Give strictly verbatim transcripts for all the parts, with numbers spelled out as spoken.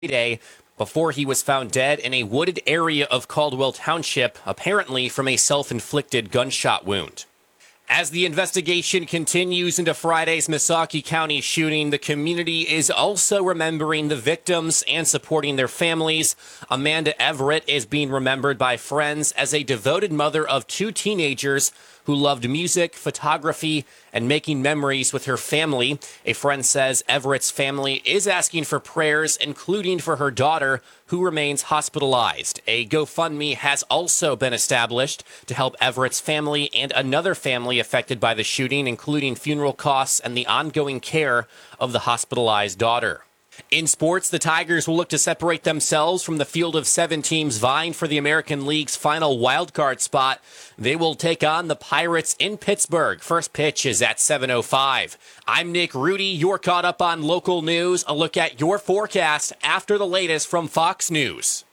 Friday before he was found dead in a wooded area of Caldwell Township, apparently from a self-inflicted gunshot wound. As the investigation continues into Friday's Missaukee County shooting, the community is also remembering the victims and supporting their families. Amanda Everett is being remembered by friends as a devoted mother of two teenagers who loved music, photography, and making memories with her family. A friend says Everett's family is asking for prayers, including for her daughter, who remains hospitalized. A GoFundMe has also been established to help Everett's family and another family affected by the shooting, including funeral costs and the ongoing care of the hospitalized daughter. In sports, the Tigers will look to separate themselves from the field of seven teams vying for the American League's final wildcard spot. They will take on the Pirates in Pittsburgh. First pitch is at seven oh five. I'm Nick Rudy. You're caught up on local news. A look at your forecast after the latest from Fox News.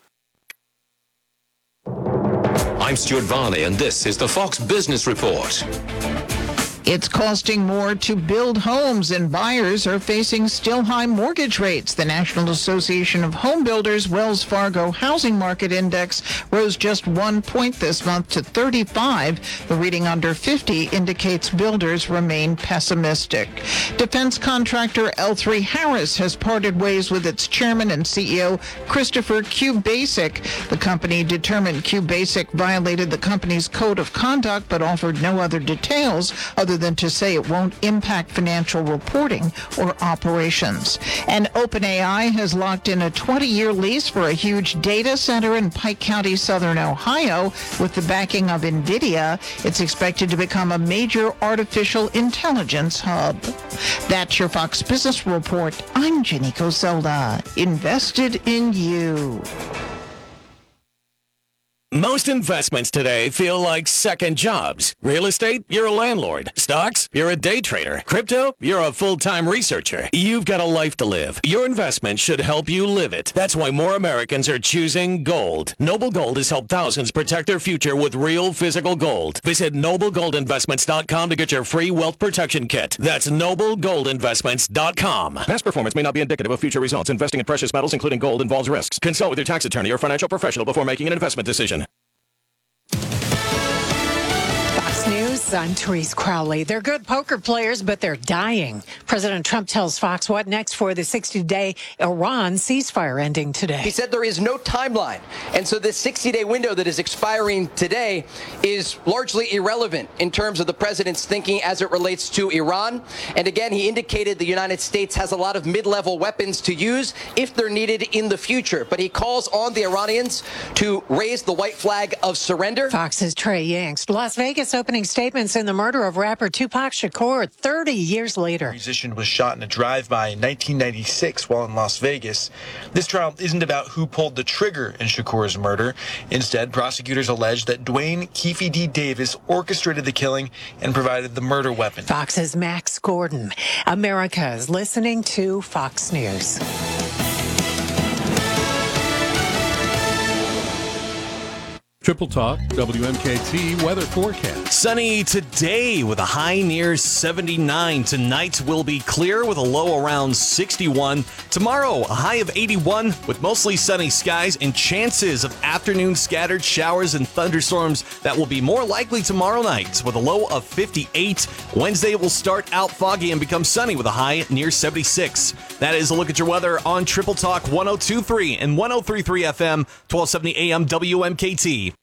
I'm Stuart Varney, and this is the Fox Business Report. It's costing more to build homes, and buyers are facing still high mortgage rates. The National Association of Home Builders Wells Fargo Housing Market Index rose just one point this month to thirty-five. The reading under fifty indicates builders remain pessimistic. Defense contractor L three Harris has parted ways with its chairman and C E O, Christopher Kubasik. The company determined Kubasik violated the company's code of conduct but offered no other details other than to say it won't impact financial reporting or operations. And OpenAI has locked in a twenty-year lease for a huge data center in Pike County, southern Ohio, with the backing of NVIDIA. It's expected to become a major artificial intelligence hub. That's your Fox Business Report. I'm Jenny Coselda. Invested in you. Most investments today feel like second jobs. Real estate, you're a landlord. Stocks, you're a day trader. Crypto, you're a full-time researcher. You've got a life to live. Your investment should help you live it. That's why more Americans are choosing gold. Noble Gold has helped thousands protect their future with real physical gold. Visit noble gold investments dot com to get your free wealth protection kit. That's noble gold investments dot com. Past performance may not be indicative of future results. Investing in precious metals, including gold, involves risks. Consult with your tax attorney or financial professional before making an investment decision. News, I'm Therese Crowley. They're good poker players, but they're dying. President Trump tells Fox what next for the sixty-day Iran ceasefire ending today. He said there is no timeline, and so this sixty-day window that is expiring today is largely irrelevant in terms of the president's thinking as it relates to Iran. And again, he indicated the United States has a lot of mid-level weapons to use if they're needed in the future. But he calls on the Iranians to raise the white flag of surrender. Fox's Trey Yanks. Las Vegas opening statements in the murder of rapper Tupac Shakur thirty years later. The musician was shot in a drive-by in nineteen ninety-six while in Las Vegas. This trial isn't about who pulled the trigger in Shakur's murder. Instead, prosecutors allege that Dwayne Keefe D. Davis orchestrated the killing and provided the murder weapon. Fox's Max Gordon. America is listening to Fox News. Triple Talk, W M K T weather forecast. Sunny today with a high near seventy-nine. Tonight will be clear with a low around sixty-one. Tomorrow, a high of eighty-one with mostly sunny skies and chances of afternoon scattered showers and thunderstorms that will be more likely tomorrow night with a low of fifty-eight. Wednesday will start out foggy and become sunny with a high near seventy-six. That is a look at your weather on Triple Talk one oh two point three and one oh three point three F M, twelve seventy A M W M K T.